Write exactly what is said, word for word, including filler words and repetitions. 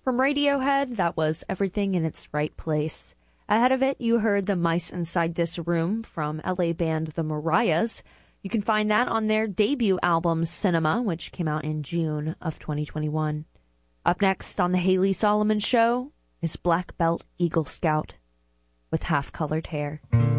From Radiohead, that was Everything in Its Right Place. Ahead of it, you heard The Mice Inside This Room from L A band The Mariahs. You can find that on their debut album, Cinema, which came out in June of twenty twenty-one. Up next on The Haley Solomon Show is Black Belt Eagle Scout with Half Colored Hair.